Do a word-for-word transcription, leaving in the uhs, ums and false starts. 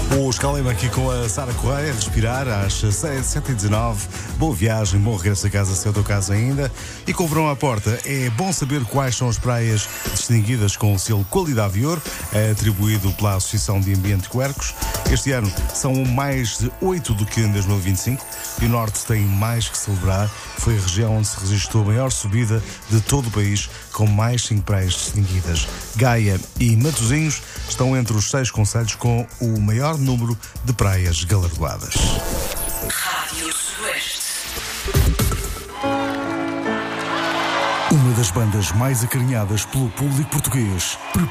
O Escalema aqui com a Sara Correia, respirar às sete e dezanove. Boa viagem, bom regresso a casa, se é o teu caso ainda. E com o verão à porta, é bom saber quais são as praias distinguidas com o selo Qualidade de Ouro, atribuído pela Associação de Ambiente Quercos. Este ano são mais de oito do que em dois mil e vinte e cinco e o Norte tem mais que celebrar. Foi a região onde se registrou a maior subida de todo o país, com mais cinco praias distinguidas. Gaia e Matosinhos estão entre os seis concelhos com o maior número de praias galardoadas. Rádio Sudoeste. Uma das bandas mais acarinhadas pelo público português